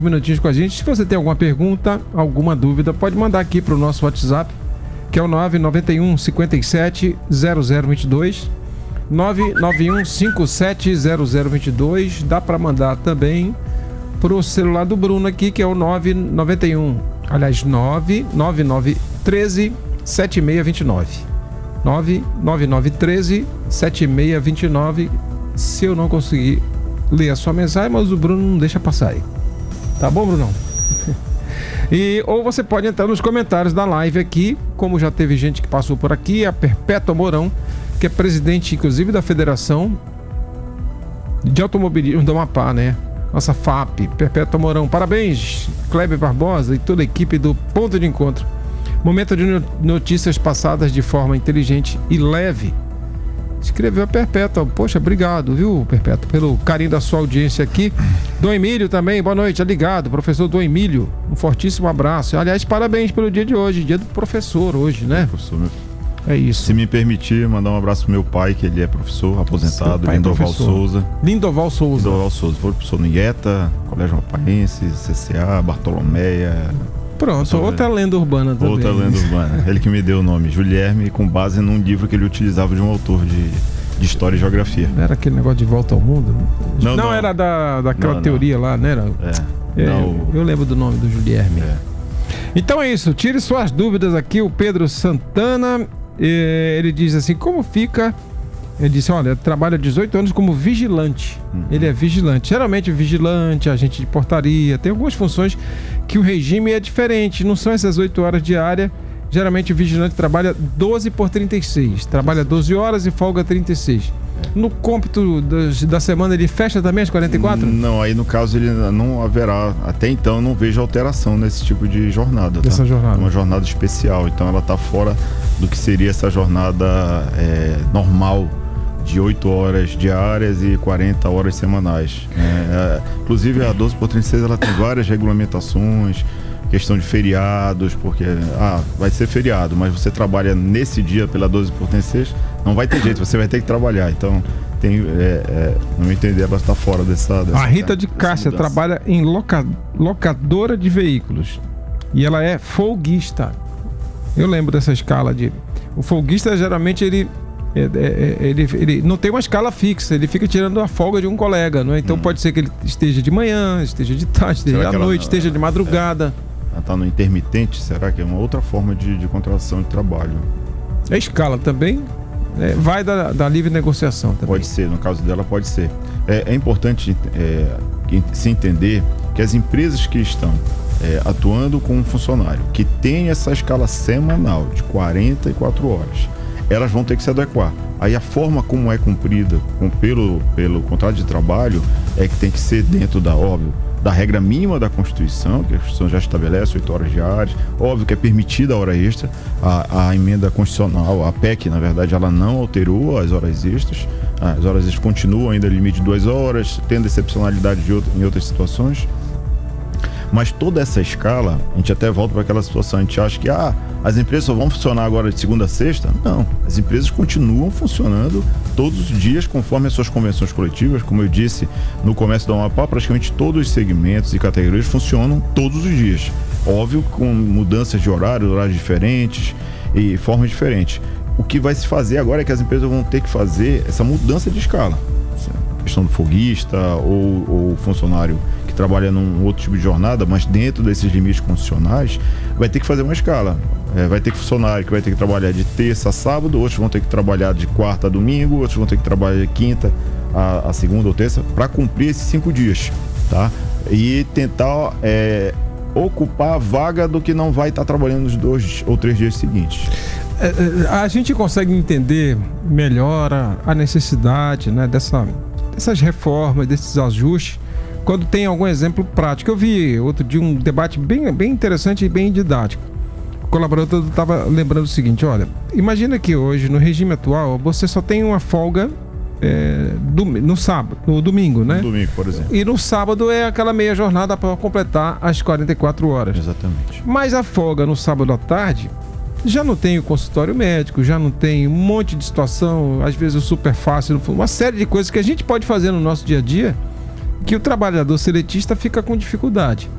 minutinhos com a gente. Se você tem alguma pergunta, alguma dúvida, pode mandar aqui para o nosso WhatsApp, que é o 991 57 0022. 991 57 0022. Dá para mandar também pro celular do Bruno aqui, que é o 991. Aliás, 99913 7629. 99913 7629. Se eu não conseguir ler a sua mensagem, mas o Bruno não deixa passar aí. Tá bom, Brunão? Ou você pode entrar nos comentários da live aqui, como já teve gente que passou por aqui, a Perpétua Mourão, que é presidente, inclusive, da Federação de Automobilismo do Amapá, né? Nossa FAP, Perpétua Mourão. Parabéns, Kleber Barbosa e toda a equipe do Ponto de Encontro. Momento de notícias passadas de forma inteligente e leve. Escreveu a Perpétua. Poxa, obrigado, viu, Perpétua, pelo carinho da sua audiência aqui. Dom Emílio também, boa noite, ligado. Professor Dom Emílio, um fortíssimo abraço. Aliás, parabéns pelo dia de hoje, dia do professor hoje, né? Professor, meu... É isso. Se me permitir, mandar um abraço pro meu pai, que ele é professor aposentado, Lindoval Souza. Lindoval Souza. Lindoval Souza. Foi professor no IETA, Colégio Amapaense, CCA, Bartolomeia. Pronto, outra lenda urbana também. Outra lenda urbana. Ele que me deu o nome, Julierme, com base num livro que ele utilizava de um autor de História e Geografia. Não era aquele negócio de volta ao mundo? Não, era daquela teoria lá, né? Eu lembro do nome do Julierme. Então é isso, tire suas dúvidas aqui. O Pedro Santana, ele diz assim, como fica... Ele disse, olha, trabalha 18 anos como vigilante. Ele é vigilante. Geralmente vigilante, agente de portaria. Tem algumas funções que o regime é diferente. Não são essas 8 horas diárias. Geralmente o vigilante trabalha 12 por 36. Trabalha 12 horas e folga 36. No cômputo da semana ele fecha também as 44? Não, aí no caso ele não haverá. Até então eu não vejo alteração nesse tipo de jornada. Tá? Essa jornada. Uma jornada especial. Então ela está fora do que seria essa jornada normal, de 8 horas diárias e 40 horas semanais. Inclusive a 12 por 36 ela tem várias regulamentações, questão de feriados, porque vai ser feriado, mas você trabalha nesse dia pela 12 por 36, não vai ter jeito, você vai ter que trabalhar. Então tem, no meu entender, ela está fora dessa a Rita de Cássia trabalha em locadora de veículos e ela é folguista. Eu lembro dessa escala o folguista geralmente ele não tem uma escala fixa, ele fica tirando a folga de um colega, não é? Então pode ser que ele esteja de manhã, esteja de tarde, esteja à noite, esteja de madrugada. Ela está no intermitente, será que é uma outra forma de contratação de trabalho? É escala também? Vai da livre negociação também. Pode ser, no caso dela pode ser. É importante se entender que as empresas que estão atuando com um funcionário que tem essa escala semanal de 44 horas, elas vão ter que se adequar. Aí a forma como é cumprida pelo contrato de trabalho é que tem que ser dentro da regra mínima da Constituição, que a Constituição já estabelece 8 horas diárias. Óbvio que é permitida a hora extra. A emenda constitucional, a PEC, na verdade, ela não alterou as horas extras. As horas extras continuam ainda no limite de 2 horas, tendo excepcionalidade em outras situações. Mas toda essa escala, a gente até volta para aquela situação, a gente acha que as empresas só vão funcionar agora de segunda a sexta. Não, as empresas continuam funcionando todos os dias conforme as suas convenções coletivas. Como eu disse, no comércio do Amapá, praticamente todos os segmentos e categorias funcionam todos os dias. Óbvio, com mudanças de horários diferentes e formas diferentes. O que vai se fazer agora é que as empresas vão ter que fazer essa mudança de escala. A questão do folguista ou funcionário que trabalha num outro tipo de jornada, mas dentro desses limites constitucionais, vai ter que fazer uma escala. Vai ter funcionário que vai ter que trabalhar de terça a sábado, outros vão ter que trabalhar de quarta a domingo, outros vão ter que trabalhar de quinta a segunda ou terça, para cumprir esses 5 dias, tá? E tentar ocupar a vaga do que não vai estar trabalhando nos 2 ou 3 dias seguintes. A gente consegue entender melhor a necessidade, né, dessas reformas, desses ajustes, quando tem algum exemplo prático. Eu vi outro dia um debate bem interessante e bem didático. O colaborador estava lembrando o seguinte: olha, imagina que hoje, no regime atual, você só tem uma folga no domingo, né? No domingo, por exemplo. E no sábado é aquela meia jornada para completar as 44 horas. Exatamente. Mas a folga no sábado à tarde já não tem o consultório médico, já não tem um monte de situação, às vezes o super fácil, uma série de coisas que a gente pode fazer no nosso dia a dia que o trabalhador seletista fica com dificuldade.